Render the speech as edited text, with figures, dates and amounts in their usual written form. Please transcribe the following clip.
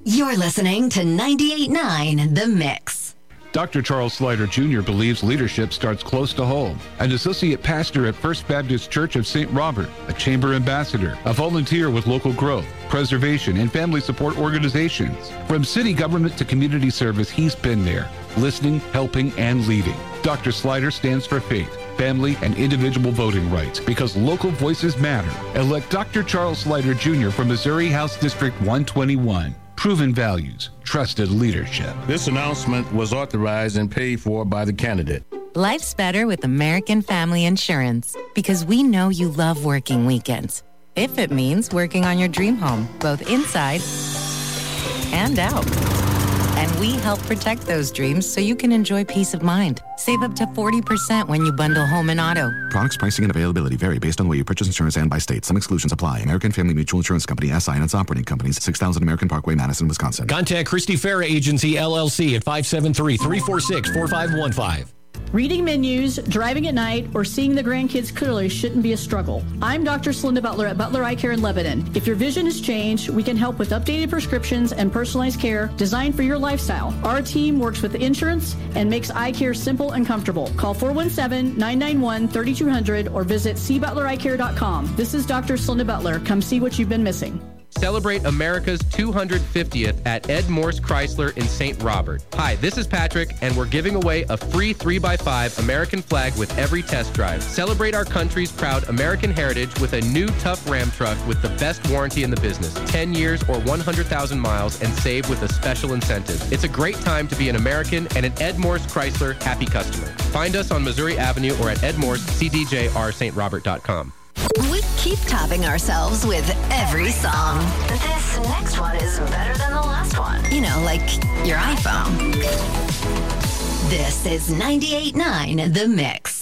You're listening to 98.9 The Mix. Dr. Charles Slider Jr. believes leadership starts close to home. An associate pastor at First Baptist Church of St. Robert, a chamber ambassador, a volunteer with local growth, preservation, and family support organizations. From city government to community service, he's been there, listening, helping, and leading. Dr. Slider stands for faith, family, and individual voting rights because local voices matter. Elect Dr. Charles Slider Jr. from Missouri House District 121. Proven values, trusted leadership. This announcement was authorized and paid for by the candidate. Life's better with American Family Insurance because we know you love working weekends. If it means working on your dream home, both inside and out. And we help protect those dreams so you can enjoy peace of mind. Save up to 40% when you bundle home and auto. Products, pricing, and availability vary based on the way you purchase insurance and by state. Some exclusions apply. American Family Mutual Insurance Company, SI, and its operating companies, 6000 American Parkway, Madison, Wisconsin. Contact Christy Farah Agency, LLC at 573-346-4515. Reading menus, driving at night, or seeing the grandkids clearly shouldn't be a struggle. I'm Dr. Celinda Butler at Butler Eye Care in Lebanon. If your vision has changed, we can help with updated prescriptions and personalized care designed for your lifestyle. Our team works with insurance and makes eye care simple and comfortable. Call 417-991-3200 or visit cbutlereyecare.com. This is Dr. Celinda Butler. Come see what you've been missing. Celebrate America's 250th at Ed Morse Chrysler in St. Robert. Hi, this is Patrick, and we're giving away a free 3x5 American flag with every test drive. Celebrate our country's proud American heritage with a new tough Ram truck with the best warranty in the business, 10 years or 100,000 miles, and save with a special incentive. It's a great time to be an American and an Ed Morse Chrysler happy customer. Find us on Missouri Avenue or at edmorse.cdjrstrourobert.com. We keep topping ourselves with every song. This next one is better than the last one. You know, like your iPhone. This is 98.9 The Mix.